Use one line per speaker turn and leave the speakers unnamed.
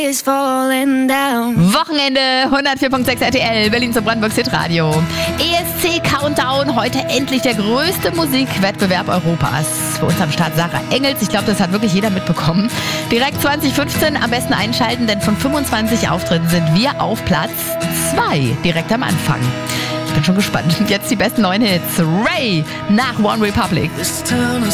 Wochenende 104.6 RTL, Berlin zum Brandenburg Hit Radio. ESC Countdown, heute endlich der größte Musikwettbewerb Europas. Für uns am Start Sarah Engels, ich glaube, das hat wirklich jeder mitbekommen. Direkt 2015 am besten einschalten, denn von 25 Auftritten sind wir auf Platz 2, direkt am Anfang. Ich bin schon gespannt. Jetzt die besten neuen Hits. Ray nach One Republic.